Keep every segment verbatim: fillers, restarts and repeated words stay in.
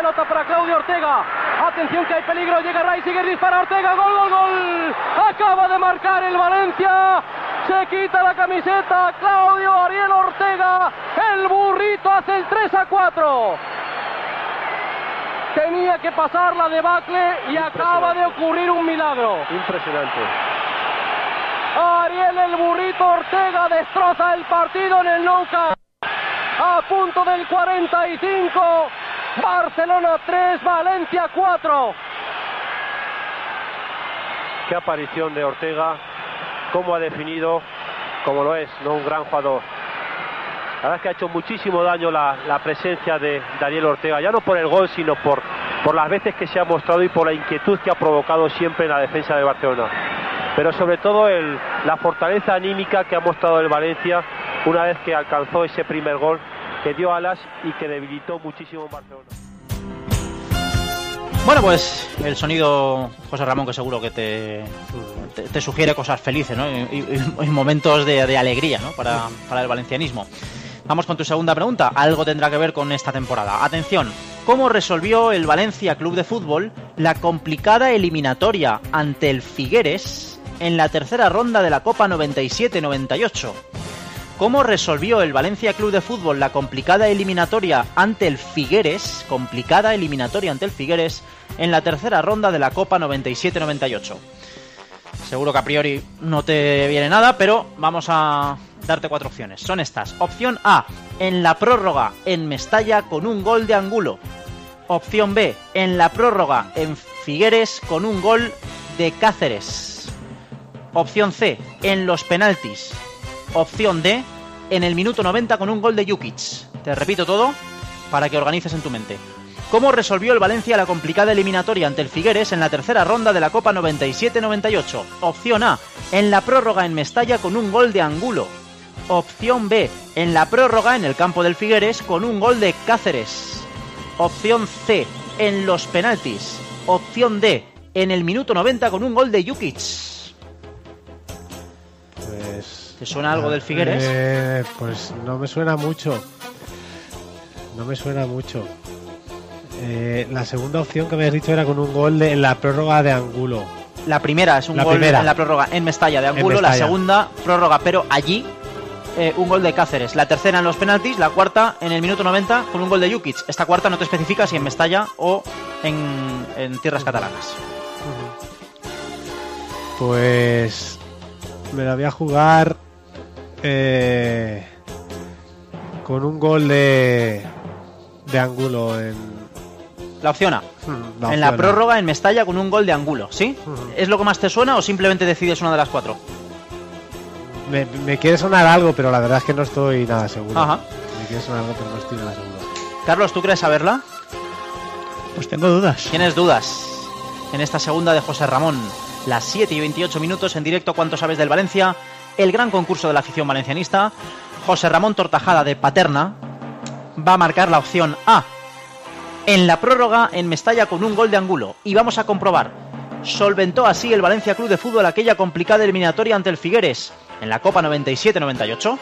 pelota para Claudio Ortega. Atención que hay peligro, llega Reisiger, dispara Ortega, gol, gol, gol. Acaba de marcar el Valencia. Se quita la camiseta Claudio Ariel Ortega. El burrito hace el tres a cuatro. Tenía que pasar la debacle y acaba de ocurrir un milagro. Impresionante. Ariel el burrito Ortega destroza el partido en el Nou Camp. A punto del cuarenta y cinco. Barcelona tres, Valencia cuatro. Qué aparición de Ortega. Cómo ha definido, como lo es, no un gran jugador. La verdad es que ha hecho muchísimo daño la, la presencia de Ariel Ortega, ya no por el gol, sino por, por las veces que se ha mostrado y por la inquietud que ha provocado siempre en la defensa de Barcelona. Pero sobre todo el, la fortaleza anímica que ha mostrado el Valencia una vez que alcanzó ese primer gol que dio alas y que debilitó muchísimo Barcelona. Bueno, pues el sonido, José Ramón, que seguro que te, te, te sugiere cosas felices, ¿no? Y, y, y momentos de, de alegría, ¿no? Para, para el valencianismo. Vamos con tu segunda pregunta. Algo tendrá que ver con esta temporada. Atención, ¿cómo resolvió el Valencia Club de Fútbol la complicada eliminatoria ante el Figueres en la tercera ronda de la Copa noventa y siete noventa y ocho? ¿Cómo resolvió el Valencia Club de Fútbol la complicada eliminatoria ante el Figueres, complicada eliminatoria ante el Figueres, en la tercera ronda de la Copa noventa y siete noventa y ocho? Seguro que a priori no te viene nada, pero vamos a darte cuatro opciones. Son estas. Opción A, en la prórroga en Mestalla con un gol de Angulo. Opción B, en la prórroga en Figueres con un gol de Cáceres. Opción C, en los penaltis. Opción D, en el minuto noventa con un gol de Jukic. Te repito todo para que organices en tu mente. ¿Cómo resolvió el Valencia la complicada eliminatoria ante el Figueres en la tercera ronda de la Copa noventa y siete noventa y ocho? Opción A, en la prórroga en Mestalla con un gol de Angulo. Opción B, en la prórroga en el campo del Figueres con un gol de Cáceres. Opción C, en los penaltis. Opción D, en el minuto noventa con un gol de Jukic. Pues... ¿Te suena algo del Figueres? Eh, pues no me suena mucho. No me suena mucho. Eh, la segunda opción que me has dicho era con un gol de, en la prórroga de Angulo. La primera es un la gol primera. en la prórroga en Mestalla de Angulo. La segunda, prórroga, pero allí eh, un gol de Cáceres. La tercera en los penaltis. La cuarta en el minuto noventa con un gol de Jukic. Esta cuarta no te especifica si en Mestalla o en, en tierras catalanas. Pues me la voy a jugar eh, con un gol de de Angulo en la opción A. La en la prórroga en Mestalla con un gol de Angulo, ¿sí? Uh-huh. ¿Es lo que más te suena o simplemente decides una de las cuatro? Me, me quiere sonar algo, pero la verdad es que no estoy nada seguro. Ajá. Me quiere sonar algo, pero no estoy nada seguro. Carlos, ¿tú crees saberla? Pues tengo dudas. ¿Tienes dudas? En esta segunda de José Ramón, las siete y veintiocho minutos en directo. ¿Cuánto sabes del Valencia? El gran concurso de la afición valencianista. José Ramón Tortajada, de Paterna, va a marcar la opción A. En la prórroga en Mestalla con un gol de Angulo. Y vamos a comprobar. ¿Solventó así el Valencia Club de Fútbol aquella complicada eliminatoria ante el Figueres en la Copa noventa y siete noventa y ocho?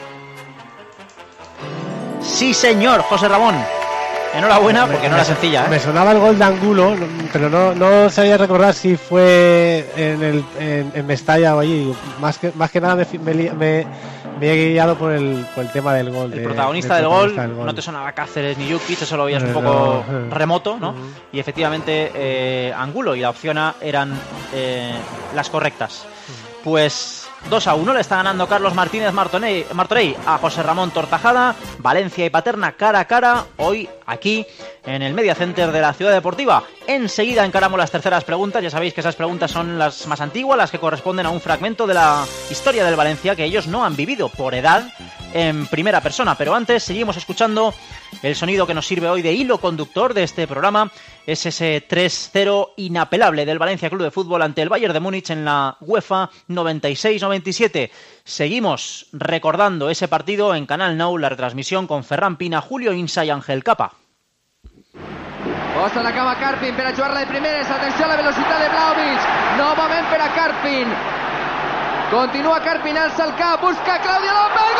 Sí, señor, José Ramón. Enhorabuena, porque no era sencilla, ¿eh? Me sonaba el gol de Angulo, pero no, no sabía recordar si fue en, el, en, en Mestalla o allí. Más que, más que nada me, me, me, me he guiado por el, por el tema del gol. El de, protagonista, del del, protagonista gol, del gol, no te sonaba Cáceres ni Jukic, eso lo veías no, un poco no, no. remoto, ¿no? Uh-huh. Y efectivamente eh, Angulo y la opción A eran eh, las correctas. Uh-huh. Pues dos a uno le está ganando Carlos Martínez Martorell, Martorell a José Ramón Tortajada. Valencia y Paterna cara a cara hoy aquí en el Media Center de la Ciudad Deportiva. Enseguida encaramos las terceras preguntas. Ya sabéis que esas preguntas son las más antiguas, las que corresponden a un fragmento de la historia del Valencia que ellos no han vivido por edad en primera persona. Pero antes seguimos escuchando el sonido que nos sirve hoy de hilo conductor de este programa. Es ese tres cero inapelable del Valencia Club de Fútbol ante el Bayern de Múnich en la UEFA noventa y seis noventa y siete. Seguimos recordando ese partido en Canal Nou, la retransmisión con Ferran Pina, Julio Insa y Ángel Capa. Posa la cama Karpin per a jugar-la de primeres. Atenció a la velocitat de Vlahovic. Novament per a Karpin. Continua Karpin, alça el cap, busca Claudio López.